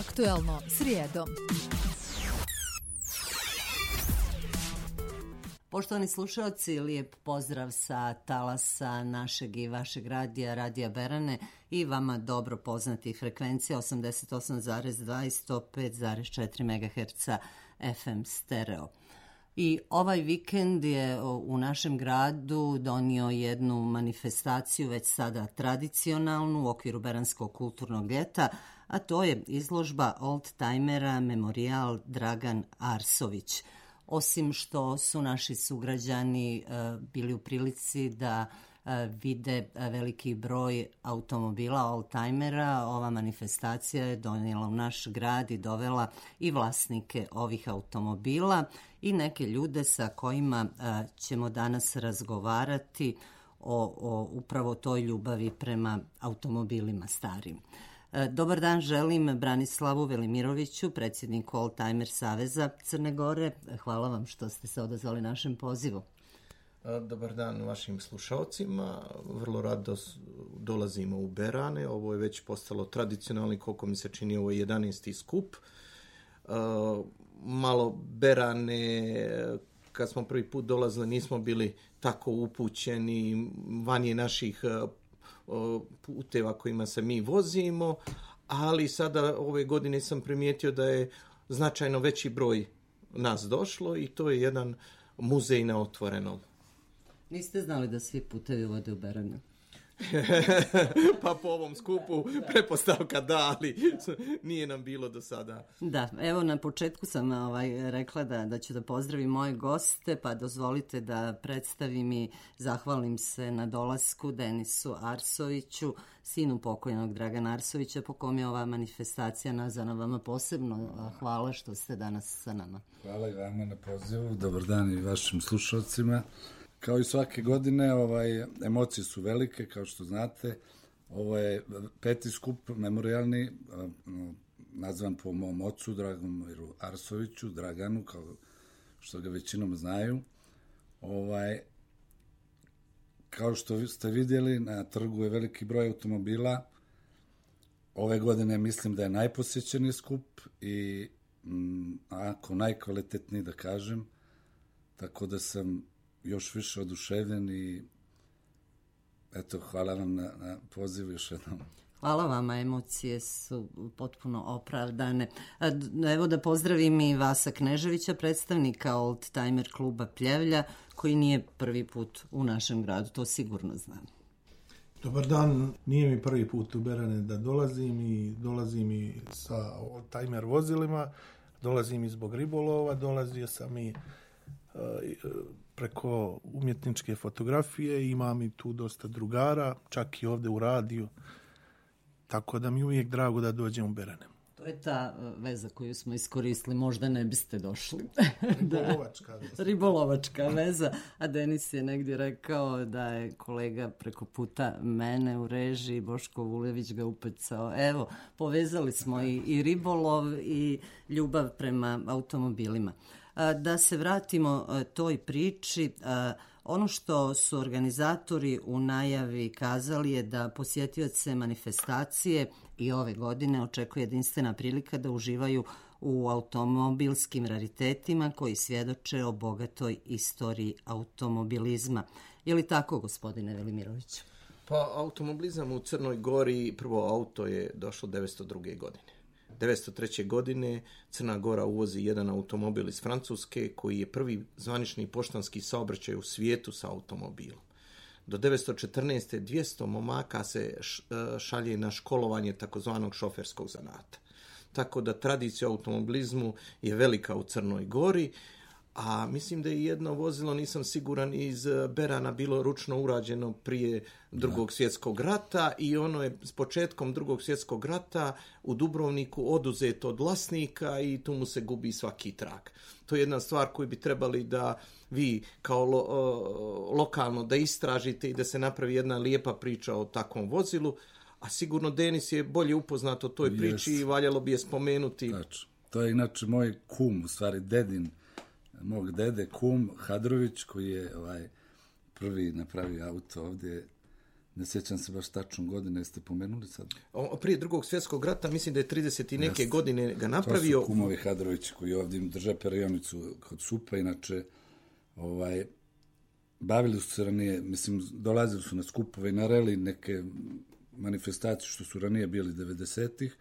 Aktuelno srijedom. Poštovani slušalci, lijep pozdrav sa talasa našeg i vašeg radija, Radija Berane i vama dobro poznati frekvencija 88,2 i 105,4 MHz FM stereo. I ovaj vikend je u našem gradu donio jednu manifestaciju, već sada tradicionalnu, u okviru Beranskog kulturnog ljeta, a to je izložba oldtimera Memorijal Dragan Arsović. Osim što su naši sugrađani bili u prilici da vide veliki broj automobila oldtimera, ova manifestacija je donijela u naš grad i dovela i vlasnike ovih automobila i neke ljude sa kojima ćemo danas razgovarati o upravo toj ljubavi prema automobilima starim. Dobar dan želim Branislavu Velimiroviću, predsjedniku Oldtimer Saveza Crne Gore. Hvala vam što ste se odazvali našem pozivu. Dobar dan vašim slušalcima. Vrlo rado dolazimo u Berane. Ovo je već postalo tradicionalni, koliko mi se čini, ovo je 11. skup. Malo Berane, kad smo prvi put dolazili, nismo bili tako upućeni, van je naših puteva kojima se mi vozimo, ali sada ove godine sam primijetio da je značajno veći broj nas došlo i to je jedan muzej na otvorenom. Niste znali da svi putevi vode u Beranu? Pa po ovom skupu pretpostavka da, ali nije nam bilo do sada. Da, evo na početku sam rekla da ću da pozdravim moje goste, pa dozvolite da predstavim i zahvalim se na dolasku Denisu Arsoviću, sinu pokojnog Dragana Arsovića, po kom je ova manifestacija nazvana. Vama posebno hvala što ste danas sa nama. Hvala i vama na pozivu, dobar dan i vašim slušalcima. Kao i svake godine, emocije su velike, kao što znate. Ovo je 5. skup memorijalni, nazvan po mom ocu, Dragomiru Arsoviću, Draganu, kao što ga većinom znaju. Kao što ste vidjeli, na trgu je veliki broj automobila. Ove godine mislim da je najposjećeniji skup i ako najkvalitetniji, da kažem, tako da sam još više oduševljen i eto, hvala vam na pozivu još jednom. Hvala vama, emocije su potpuno opravdane. Evo da pozdravim i Vasa Kneževića, predstavnika Oldtimer kluba Pljevlja, koji nije prvi put u našem gradu, to sigurno znam. Dobar dan, nije mi prvi put u Berane da dolazim i sa oldtimer vozilima, dolazim i zbog ribolova, dolazio sam i preko umjetničke fotografije, imam i tu dosta drugara, čak i ovdje u radiju, tako da mi je uvijek drago da dođem u Berane. To je ta veza koju smo iskoristili, možda ne biste došli. Ribolovačka veza. Ribolovačka veza, a Denis je negdje rekao da je kolega preko puta mene u režiji, Boško Vulević ga upecao. Evo, povezali smo i ribolov i ljubav prema automobilima. Da se vratimo toj priči, ono što su organizatori u najavi kazali je da posjetioce manifestacije i ove godine očekuje jedinstvena prilika da uživaju u automobilskim raritetima koji svjedoče o bogatoj istoriji automobilizma. Je li tako, gospodine Velimiroviću? Pa automobilizam u Crnoj Gori, prvo auto je došlo 902. godine. 1903. godine Crna Gora uvozi jedan automobil iz Francuske koji je prvi zvanični poštanski saobraćaj u svijetu sa automobilom. Do 1914. 200 momaka se šalje na školovanje takozvanog šoferskog zanata. Tako da tradicija u automobilizmu je velika u Crnoj Gori, a mislim da je jedno vozilo, nisam siguran, iz Berana bilo ručno urađeno prije Drugog svjetskog rata i ono je s početkom Drugog svjetskog rata u Dubrovniku oduzeto od vlasnika i tu mu se gubi svaki trag. To je jedna stvar koju bi trebali da vi kao lokalno da istražite i da se napravi jedna lijepa priča o takvom vozilu, a sigurno Denis je bolje upoznat o toj priči i valjalo bi je spomenuti. Tačno. To je inače moj kum, u stvari dedin, mog dede kum Hadrović, koji je prvi napravio auto ovdje Ne sjećam se baš tačno godine, jeste pomenuli sad? Prije Drugog svjetskog rata, mislim da je 30 i neke godine ga napravio. To su kumovi Hadrovići koji ovdje drže perionicu kod Supa, inače bavili su se ranije, mislim, dolazili su na skupove i na reli neke manifestacije što su ranije bili 90-ih.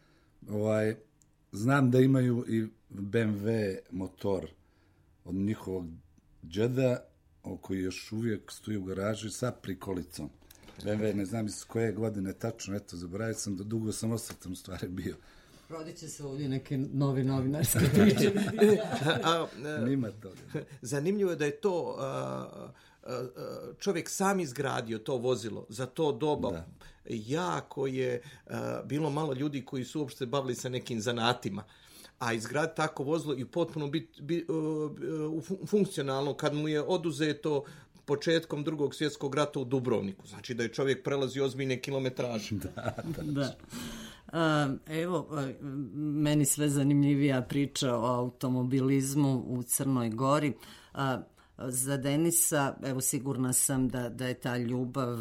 Znam da imaju i BMW motor od njihovog džeda, koji još uvijek stoji u garaži sa prikolicom. BMW, ne znam iz koje godine tačno, eto, zaboravio sam da dugo sam osvrtan u stvari bio. Rodit će se ovdje neke nove novinarske priče. Nima toga. Zanimljivo je da je to čovjek sam izgradio to vozilo za to doba. Da. Jako je bilo malo ljudi koji su uopšte bavili sa nekim zanatima. A izgraditi tako vozilo i potpuno biti funkcionalno kad mu je oduzeto početkom Drugog svjetskog rata u Dubrovniku. Znači da je čovjek prelazio ozbiljne kilometraže. Da. Evo, meni sve zanimljivija priča o automobilizmu u Crnoj Gori. Za Denisa, evo sigurna sam da je ta ljubav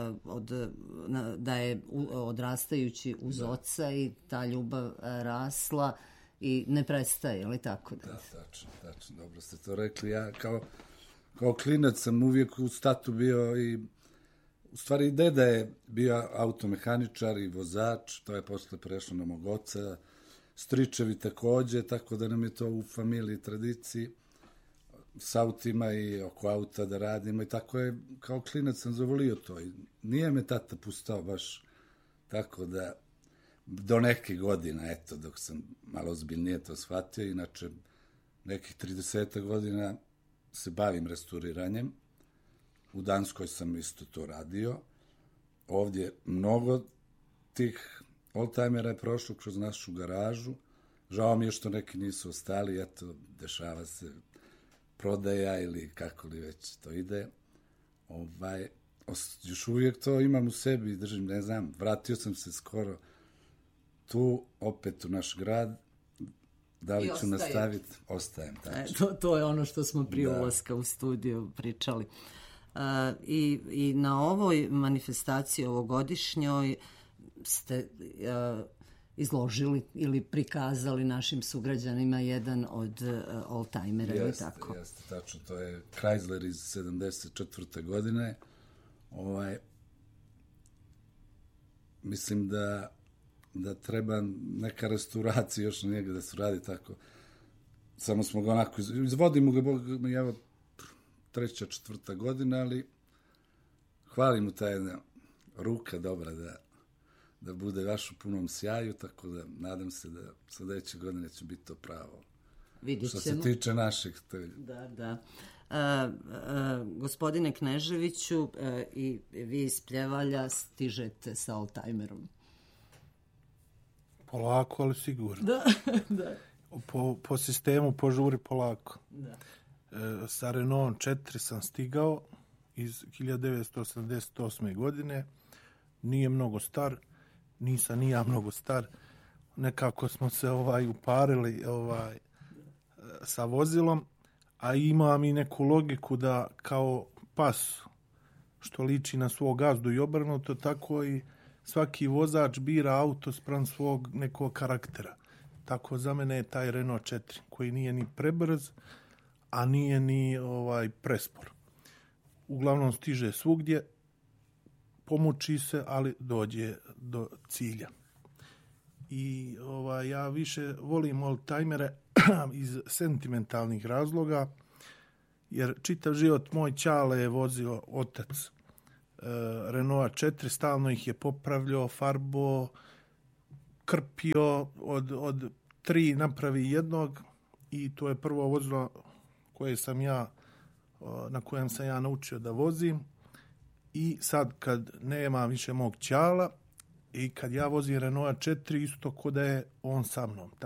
da je odrastajući uz oca i ta ljubav rasla i ne prestaje, ali tako? Da, tačno, dobro ste to rekli. Ja kao klinac sam uvijek u statu bio i u stvari i deda je bio automehaničar i vozač, to je posle prešlo na mog oca, stričevi također, tako da nam je to u familiji tradiciji s autima i oko auta da radimo i tako je, kao klinac sam zavolio to i nije me tata pustao baš tako da do neke godina, eto, dok sam malo ozbiljnije to shvatio, inače nekih 30 godina se bavim restauriranjem. U Danskoj sam isto to radio. Ovdje mnogo tih oldtimera je prošlo kroz našu garažu. Žao mi je što neki nisu ostali, eto, dešava se prodaja ili kako li već to ide. Još uvijek to imam u sebi, držim, ne znam, vratio sam se skoro tu, opet u naš grad, da li ću nastaviti? Ostajem, tačno. To je ono što smo prije ulaska u studiju pričali. I na ovoj manifestaciji ovogodišnjoj ste izložili ili prikazali našim sugrađanima jedan od oldtimera, ili tako? Jeste, tačno, to je Chrysler iz 74. godine. Mislim da treba neka restauracija još na njega da se radi tako. Samo smo ga onako izvodimo ga, evo, 3. 4. godina, ali hvalim mu ta jedna ruka dobra da bude vaš u punom sjaju, tako da nadam se da sljedeće godine će biti to pravo. Vidjet ćemo. Što se tiče naših. Da. Gospodine Kneževiću, i vi iz Pljevalja stižete sa oldtimerom. Polako, ali sigurno. Da. Po sistemu požuri polako. Da. Sa Renault 4 sam stigao iz 1988. godine. Nije mnogo star, nisam ni ja mnogo star. Nekako smo se uparili sa vozilom, a imam i neku logiku da kao pas što liči na svog gazdu i obrnuto, tako i svaki vozač bira auto spram svog nekog karaktera. Tako za mene je taj Renault 4, koji nije ni prebrz, a nije ni prespor. Uglavnom stiže svugdje, pomuči se, ali dođe do cilja. I ja više volim oldtimere iz sentimentalnih razloga, jer čitav život moj ćale je vozio otac Renault 4, stalno ih je popravljao, farbo, krpio, od 3 napravi jednog i to je prvo vozilo na kojem sam ja naučio da vozim. I sad kad nema više mog ćala i kad ja vozim Renault 4, isto ko da je on sa mnom.